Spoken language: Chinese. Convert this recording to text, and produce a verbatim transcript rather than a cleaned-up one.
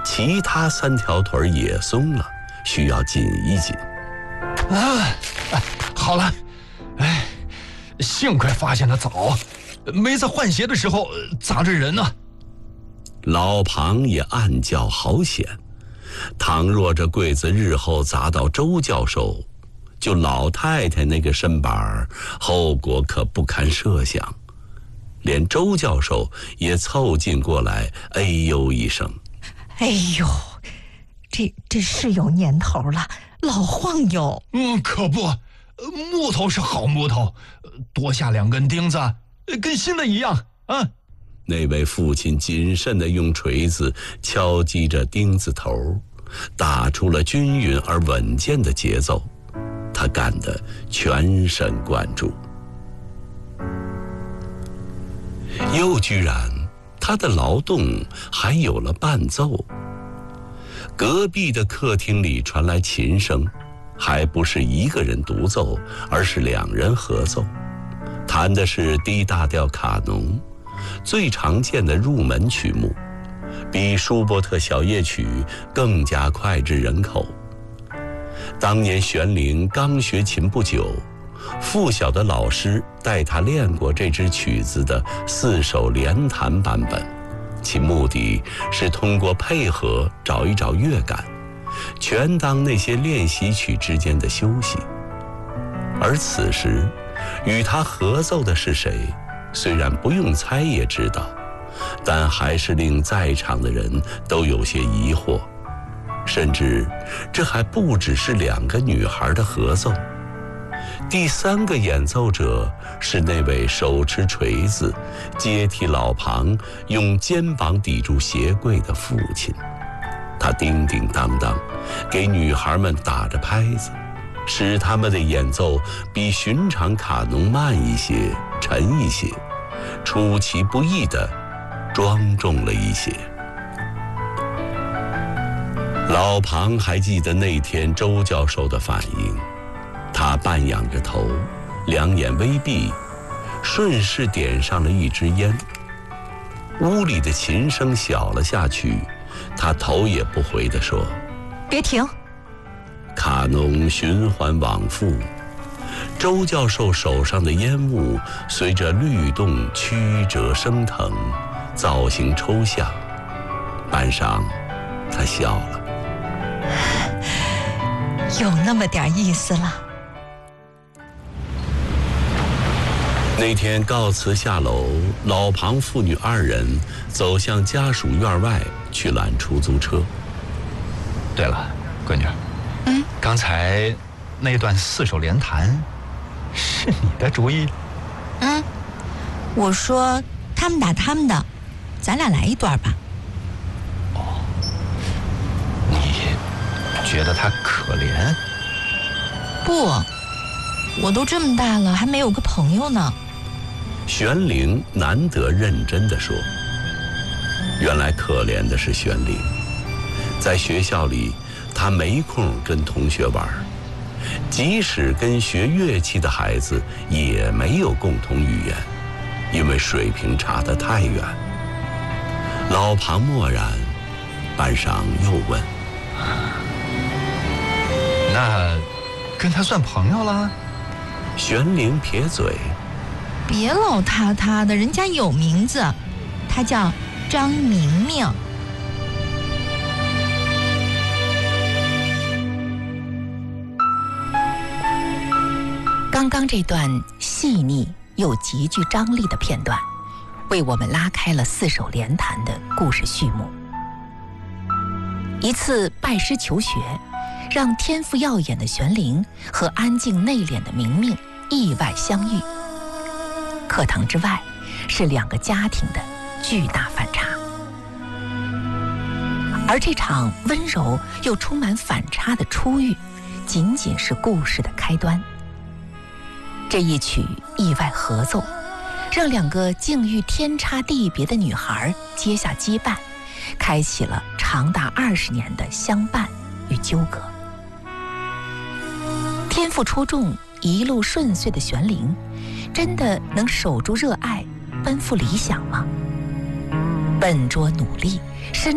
其他三条腿也松了，需要紧一紧。 啊，好了，哎，幸亏发现的早，没在换鞋的时候砸着人呢。 老庞也暗叫好险，倘若这柜子日后砸到周教授，就老太太那个身板，后果可不堪设想。连周教授也凑近过来，哎呦一声。 哎呦，这这是有年头了，老晃悠。 嗯，可不，木头是好木头，多下两根钉子，跟新的一样啊。 那位父亲谨慎地用锤子敲击着钉子头，打出了均匀而稳健的节奏，他干得全神贯注。又居然他的劳动还有了伴奏。隔壁的客厅里传来琴声，还不是一个人独奏，而是两人合奏，弹的是 D 大调卡农，最常见的入门曲目，比舒伯特小夜曲更加脍炙人口。当年玄龄刚学琴不久，附小的老师带他练过这支曲子的四手联弹版本，其目的是通过配合找一找乐感，全当那些练习曲之间的休息。而此时与他合奏的是谁，虽然不用猜也知道，但还是令在场的人都有些疑惑，甚至这还不只是两个女孩的合奏。第三个演奏者是那位手持锤子接替老庞用肩膀抵住鞋柜的父亲，他叮叮当当给女孩们打着拍子，使他们的演奏比寻常卡农慢一些，沉一些，出其不意地庄重了一些。老庞还记得那天周教授的反应，他半仰着头，两眼微闭，顺势点上了一支烟。屋里的琴声小了下去，他头也不回地说： 别停。 卡农循环往复，周教授手上的烟雾随着律动曲折升腾，造型抽象。半晌他笑了， 有那么点意思了。 那天告辞下楼，老庞父女二人走向家属院外去拦出租车。 对了，闺女， 嗯， 刚才那段四手联弹是你的主意？ 嗯，我说他们打他们的，咱俩来一段吧。 哦，你觉得他可怜？ 不，我都这么大了，还没有个朋友呢。 玄龄难得认真地说，原来可怜的是玄龄，在学校里他没空跟同学玩，即使跟学乐器的孩子也没有共同语言，因为水平差得太远。老庞默然，半晌又问： 那跟他算朋友了？ 玄龄撇嘴： 别老他他的，人家有名字，他叫张明明。 刚刚这段细腻又极具张力的片段，为我们拉开了四手联弹的故事序幕。一次拜师求学，让天赋耀眼的玄龄和安静内敛的明明意外相遇。课堂之外，是两个家庭的巨大反差。而这场温柔又充满反差的初遇，仅仅是故事的开端。这一曲意外合奏，让两个境遇天差地别的女孩结下羁绊，开启了长达二十年的相伴与纠葛。天赋出众、一路顺遂的玄龄，真的能守住热爱，奔赴理想吗？笨拙努力，深